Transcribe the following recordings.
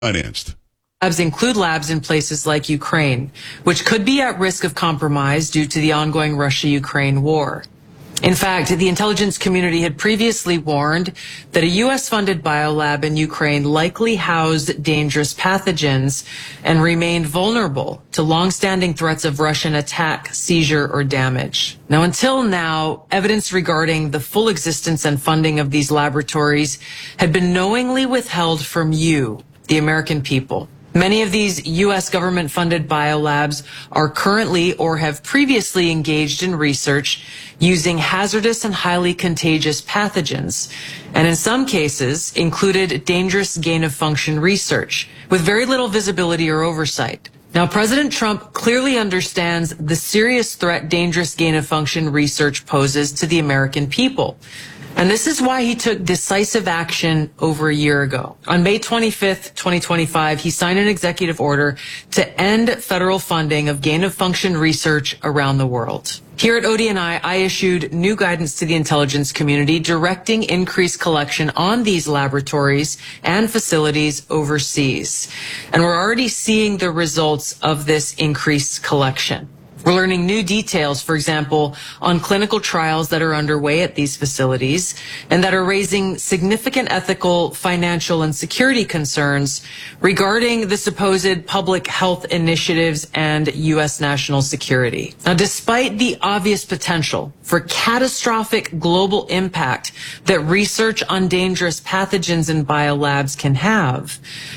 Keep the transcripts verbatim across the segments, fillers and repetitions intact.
financed. Labs include labs in places like Ukraine, which could be at risk of compromise due to the ongoing Russia-Ukraine war. In fact, the intelligence community had previously warned that a U S-funded biolab in Ukraine likely housed dangerous pathogens and remained vulnerable to long-standing threats of Russian attack, seizure, or damage. Now, until now, evidence regarding the full existence and funding of these laboratories had been knowingly withheld from you, the American people. Many of these U S government-funded biolabs are currently or have previously engaged in research using hazardous and highly contagious pathogens, and in some cases included dangerous gain-of-function research with very little visibility or oversight. Now, President Trump clearly understands the serious threat dangerous gain-of-function research poses to the American people. And this is why he took decisive action over a year ago. On May twenty-fifth, twenty twenty-five, he signed an executive order to end federal funding of gain-of-function research around the world. Here at O D N I, I issued new guidance to the intelligence community directing increased collection on these laboratories and facilities overseas. And we're already seeing the results of this increased collection. We're learning new details, for example, on clinical trials that are underway at these facilities and that are raising significant ethical, financial, and security concerns regarding the supposed public health initiatives and U S national security. Now, despite the obvious potential for catastrophic global impact that research on dangerous pathogens in biolabs can have,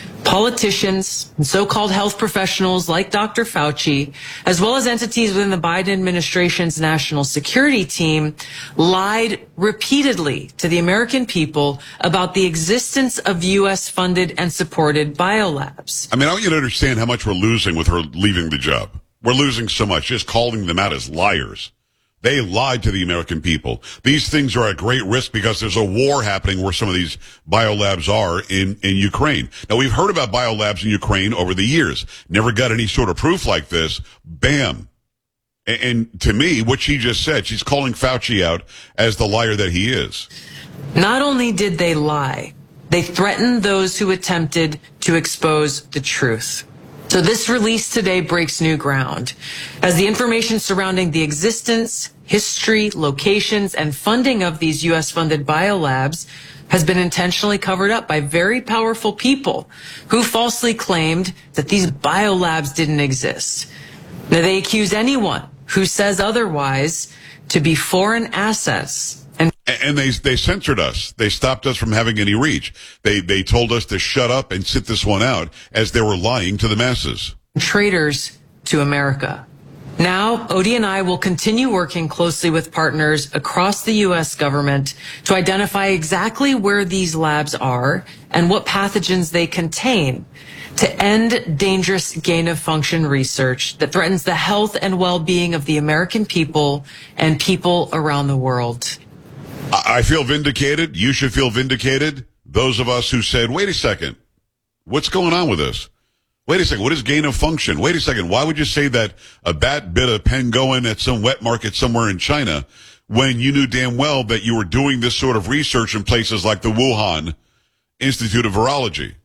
politicians and so-called health professionals like Doctor Fauci, as well as entities within the Biden administration's national security team, lied repeatedly to the American people about the existence of U S-funded and supported biolabs. I mean, I want you to understand how much we're losing with her leaving the job. We're losing so much, just calling them out as liars. They lied to the American people. These things are at great risk because there's a war happening where some of these biolabs are in, in Ukraine. Now, we've heard about biolabs in Ukraine over the years. Never got any sort of proof like this. Bam. And, and to me, what she just said, she's calling Fauci out as the liar that he is. Not only did they lie, they threatened those who attempted to expose the truth. So this release today breaks new ground, as the information surrounding the existence, history, locations, and funding of these U S-funded biolabs has been intentionally covered up by very powerful people who falsely claimed that these biolabs didn't exist. Now, they accuse anyone who says otherwise to be foreign assets. And, and they they censored us. They stopped us from having any reach. They they told us to shut up and sit this one out as they were lying to the masses. Traitors to America. Now, O D N I will continue working closely with partners across the U S government to identify exactly where these labs are and what pathogens they contain to end dangerous gain-of-function research that threatens the health and well-being of the American people and people around the world. I feel vindicated. You should feel vindicated. Those of us who said, wait a second, what's going on with this? Wait a second, what is gain of function? Wait a second, why would you say that a bat bit a pangolin at some wet market somewhere in China when you knew damn well that you were doing this sort of research in places like the Wuhan Institute of Virology?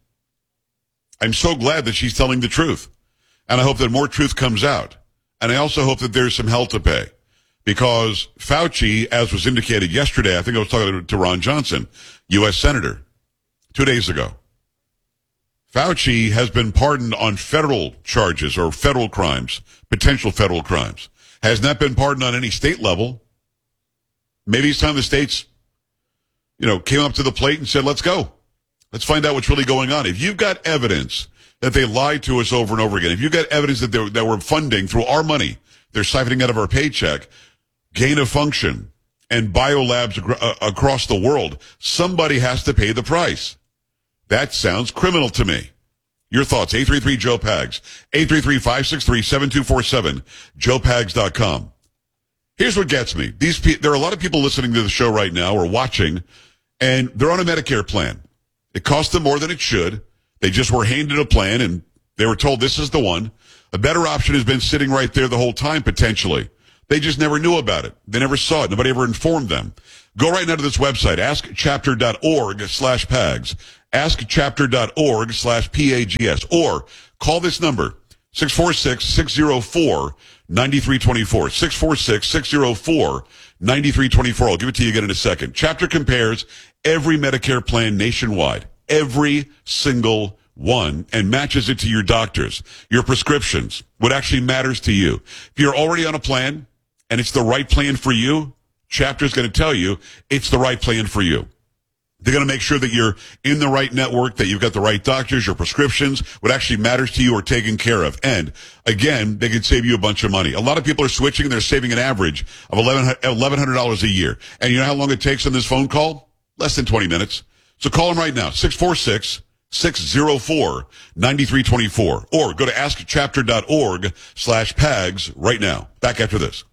I'm so glad that she's telling the truth. And I hope that more truth comes out. And I also hope that there's some hell to pay. Because Fauci, as was indicated yesterday, I think I was talking to Ron Johnson, U S Senator, two days ago. Fauci has been pardoned on federal charges or federal crimes, potential federal crimes. Has not been pardoned on any state level. Maybe it's time the states, you know, came up to the plate and said, let's go. Let's find out what's really going on. If you've got evidence that they lied to us over and over again, if you've got evidence that they that we're funding through our money, they're siphoning out of our paycheck, gain of function, and biolabs ag- across the world, somebody has to pay the price. That sounds criminal to me. Your thoughts, eight three three, Joe Pags, eight three three, five six three, seven two four seven, joe pags dot com. Here's what gets me. These pe- There are a lot of people listening to the show right now or watching, and they're on a Medicare plan. It costs them more than it should. They just were handed a plan, and they were told this is the one. A better option has been sitting right there the whole time, potentially. They just never knew about it. They never saw it. Nobody ever informed them. Go right now to this website, ask chapter dot org slash pags. askchapter.org slash P-A-G-S. Or call this number, six four six, six zero four, nine three two four, six four six, six zero four, nine three two four. I'll give it to you again in a second. Chapter compares every Medicare plan nationwide, every single one, and matches it to your doctors, your prescriptions, what actually matters to you. If you're already on a plan and it's the right plan for you, Chapter's going to tell you it's the right plan for you. They're going to make sure that you're in the right network, that you've got the right doctors, your prescriptions, what actually matters to you are taken care of. And again, they can save you a bunch of money. A lot of people are switching and they're saving an average of eleven hundred dollars a year. And you know how long it takes on this phone call? Less than twenty minutes. So call them right now, six four six, six zero four, nine three two four. Or go to askchapter.org slash PAGS right now. Back after this.